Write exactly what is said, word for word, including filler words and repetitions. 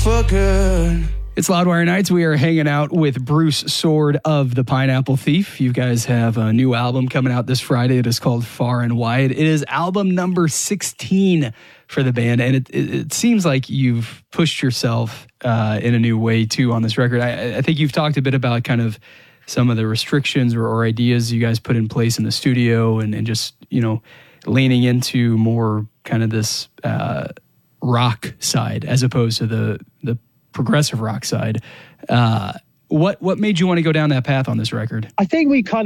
for good. It's Loudwire Nights. We are hanging out with Bruce Sword of the Pineapple Thief. You guys have a new album coming out this Friday. It is called Far and Wide. It is album number sixteen for the band, and it, it, it seems like you've pushed yourself uh, in a new way, too, on this record. I, I think you've talked a bit about kind of some of the restrictions or, or ideas you guys put in place in the studio and, and just, you know, leaning into more kind of this uh, rock side as opposed to the the progressive rock side. Uh, what what made you want to go down that path on this record? I think we kind of